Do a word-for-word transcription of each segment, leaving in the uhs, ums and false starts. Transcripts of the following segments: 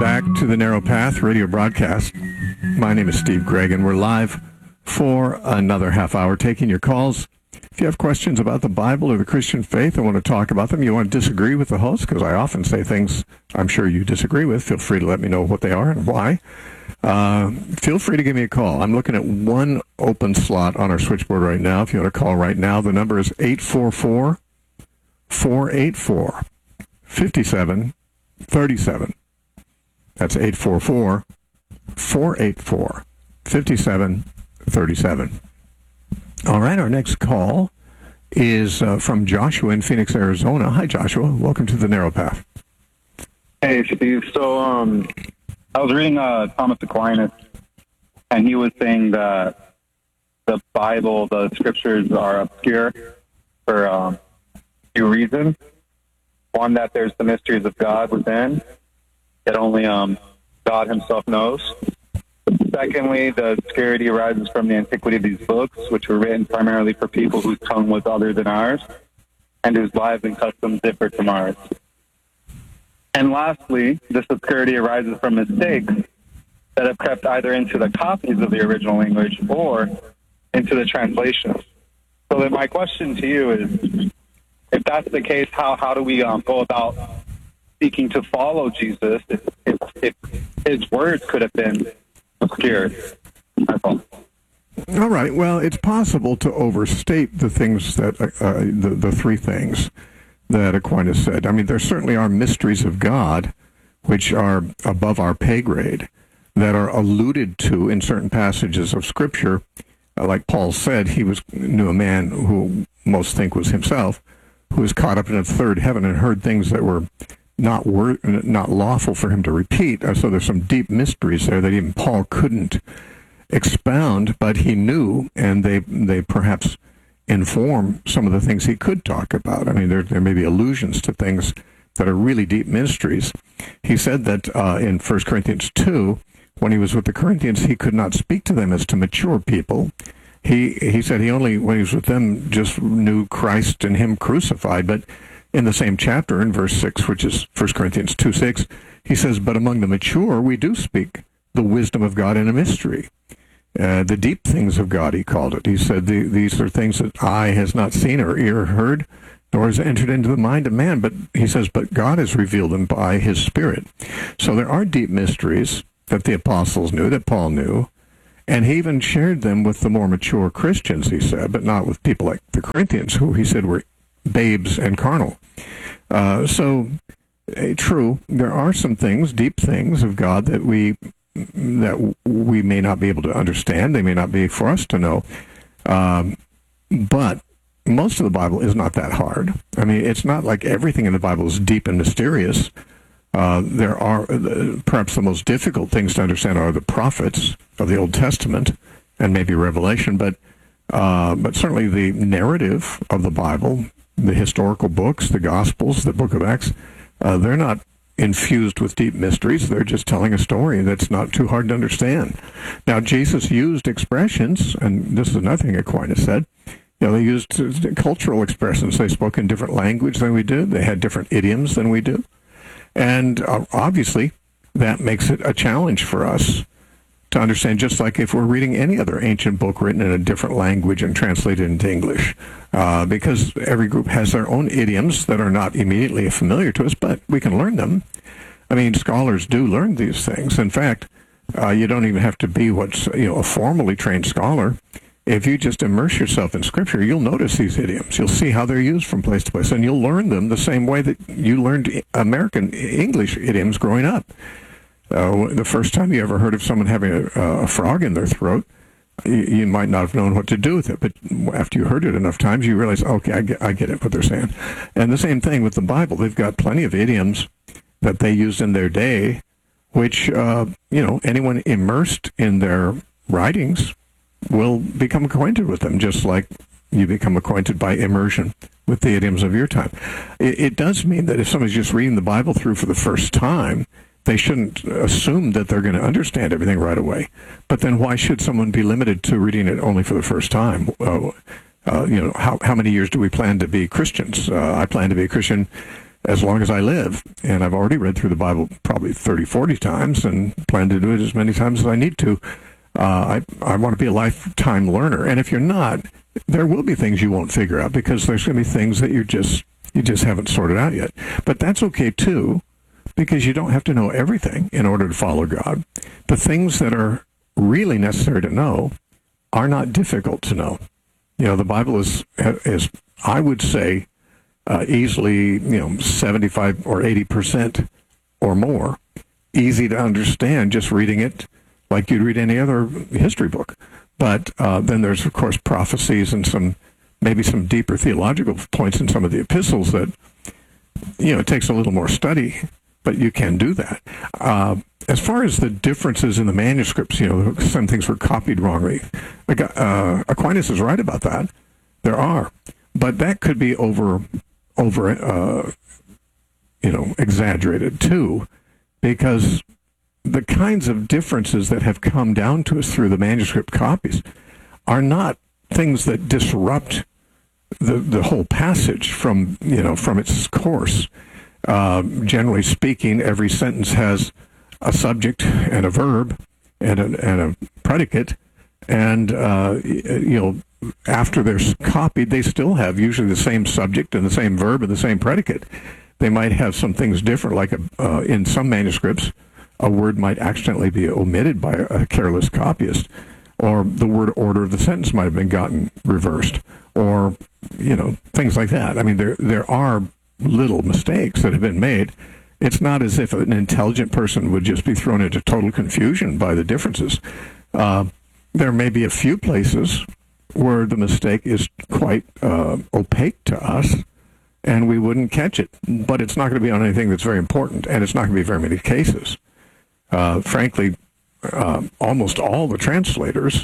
back to the Narrow Path radio broadcast. My name is Steve Gregg, and we're live for another half hour taking your calls. If you have questions about the Bible or the Christian faith and want to talk about them, you want to disagree with the host, because I often say things I'm sure you disagree with, feel free to let me know what they are and why. Uh, feel free to give me a call. I'm looking at one open slot on our switchboard right now. If you want to call right now, the number is eight four four, four eight four, five seven three seven. That's eight four four, four eight four, five seven three seven. All right, our next call is uh, from Joshua in Phoenix, Arizona. Hi, Joshua. Welcome to the Narrow Path. Hey, Steve. So um, I was reading uh, Thomas Aquinas, and he was saying that the Bible, the scriptures are obscure for um, two reasons. One, that there's the mysteries of God within that only um, God himself knows. Secondly, the obscurity arises from the antiquity of these books, which were written primarily for people whose tongue was other than ours and whose lives and customs differed from ours. And lastly, this obscurity arises from mistakes that have crept either into the copies of the original English or into the translations. So then my question to you is, if that's the case, how, how do we um, go about seeking to follow Jesus if, if, if his words could have been obscured? That's all. All right. Well, it's possible to overstate the things that, uh, the, the three things that Aquinas said. I mean, there certainly are mysteries of God which are above our pay grade, that are alluded to in certain passages of Scripture. Uh, like Paul said, he was knew a man who most think was himself, who was caught up in a third heaven and heard things that were not wor- not lawful for him to repeat. Uh, so there's some deep mysteries there that even Paul couldn't expound, but he knew, and they they perhaps inform some of the things he could talk about. I mean, there there may be allusions to things that are really deep mysteries. He said that uh, in First Corinthians two, when he was with the Corinthians, he could not speak to them as to mature people. He he said he only, when he was with them, just knew Christ and him crucified. But in the same chapter, in verse six, which is First Corinthians two six, he says, but among the mature we do speak the wisdom of God in a mystery. Uh, the deep things of God, he called it. He said, the, these are things that eye has not seen or ear heard, nor has entered into the mind of man. But he says, but God has revealed them by his Spirit. So there are deep mysteries that the apostles knew, that Paul knew, and he even shared them with the more mature Christians, he said, but not with people like the Corinthians, who he said were babes and carnal. Uh, so, uh, true, there are some things, deep things of God that we that we may not be able to understand. They may not be for us to know. Um, but most of the Bible is not that hard. I mean, it's not like everything in the Bible is deep and mysterious. Uh, there are, uh, perhaps the most difficult things to understand are the prophets of the Old Testament and maybe Revelation, but uh, but certainly the narrative of the Bible, the historical books, the Gospels, the book of Acts, uh, they're not infused with deep mysteries. They're just telling a story that's not too hard to understand. Now, Jesus used expressions, and this is another thing Aquinas said. You know, they used cultural expressions. They spoke in different language than we do. They had different idioms than we do. And uh, obviously, that makes it a challenge for us to understand, just like if we're reading any other ancient book written in a different language and translated into English, uh, because every group has their own idioms that are not immediately familiar to us, but we can learn them. I mean, scholars do learn these things. In fact, uh, you don't even have to be what's, you know, a formally trained scholar. If you just immerse yourself in Scripture, you'll notice these idioms. You'll see how they're used from place to place, and you'll learn them the same way that you learned American English idioms growing up. Uh, the first time you ever heard of someone having a, a frog in their throat, you, you might not have known what to do with it, but after you heard it enough times, you realize, okay, I get, I get it, what they're saying. And the same thing with the Bible. They've got plenty of idioms that they used in their day, which, uh, you know, anyone immersed in their writings will become acquainted with them, just like you become acquainted by immersion with the idioms of your time. It, it does mean that if somebody's just reading the Bible through for the first time, they shouldn't assume that they're going to understand everything right away. But then why should someone be limited to reading it only for the first time? Uh, uh, you know, how, how many years do we plan to be Christians? Uh, I plan to be a Christian as long as I live. And I've already read through the Bible probably thirty, forty times and plan to do it as many times as I need to. Uh, I, I want to be a lifetime learner. And if you're not, there will be things you won't figure out because there's going to be things that you just you just haven't sorted out yet. But that's okay, too, because you don't have to know everything in order to follow God. The things that are really necessary to know are not difficult to know. You know, the Bible is, is I would say, uh, easily, you know, seventy-five or eighty percent or more easy to understand just reading it like you'd read any other history book. But uh, then there's, of course, prophecies and some maybe some deeper theological points in some of the epistles that, you know, it takes a little more study, but you can do that. Uh, as far as the differences in the manuscripts, you know, some things were copied wrongly. Uh, Aquinas is right about that. There are. But that could be over, over uh, you know, exaggerated, too, because the kinds of differences that have come down to us through the manuscript copies are not things that disrupt the the whole passage from, you know, from its course. Uh, generally speaking, every sentence has a subject and a verb and a, and a predicate, and uh, you know, after they're copied, they still have usually the same subject and the same verb and the same predicate. They might have some things different, like a, uh, in some manuscripts, a word might accidentally be omitted by a careless copyist, or the word order of the sentence might have been gotten reversed, or, you know, things like that. I mean, there there are little mistakes that have been made. It's not as if an intelligent person would just be thrown into total confusion by the differences. Uh, there may be a few places where the mistake is quite uh, opaque to us, and we wouldn't catch it. But it's not going to be on anything that's very important, and it's not going to be very many cases. Uh, frankly, uh, almost all the translators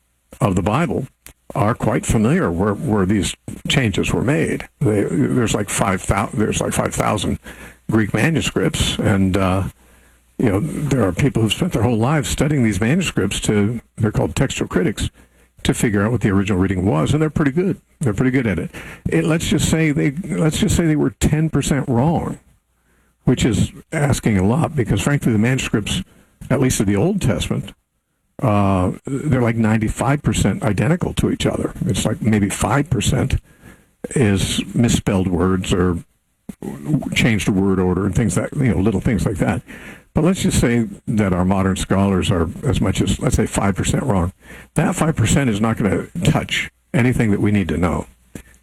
of the Bible are quite familiar where, where these changes were made. They, there's like five thousand. There's like five thousand Greek manuscripts, and uh, you know, there are people who've spent their whole lives studying these manuscripts. To they're called textual critics, to figure out what the original reading was, and they're pretty good. They're pretty good at it. it let's just say they let's just say they were ten percent wrong, which is asking a lot, because frankly, the manuscripts, at least of the Old Testament, uh, they're like ninety-five percent identical to each other. It's like maybe five percent is misspelled words or changed the word order and things that, you know, little things like that. But let's just say that our modern scholars are as much as, let's say, five percent wrong. That five percent is not going to touch anything that we need to know.